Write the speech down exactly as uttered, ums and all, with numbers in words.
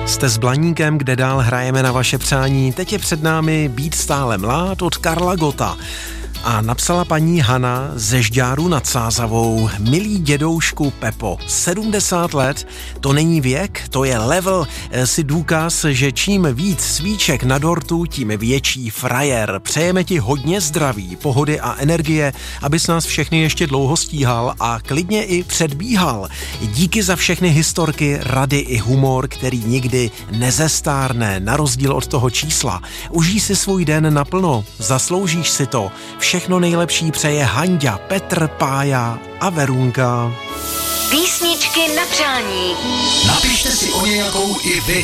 Jste s Blaníkem, kde dál hrajeme na vaše přání. Teď je před námi Být stále mlád od Karla Gotta. A napsala paní Hana ze Žďáru nad Sázavou: milý dědoušku Pepo, sedmdesát let, to není věk, to je level, si důkaz, že čím víc svíček na dortu, tím větší frajer. Přejeme ti hodně zdraví, pohody a energie, abys nás všechny ještě dlouho stíhal a klidně i předbíhal. Díky za všechny historky, rady i humor, který nikdy nezestárne, na rozdíl od toho čísla. Užij si svůj den naplno, zasloužíš si to. Všechno nejlepší přeje Hanďa, Petr, Pája a Verunka. Písničky na přání. Napište si o nějakou i vy.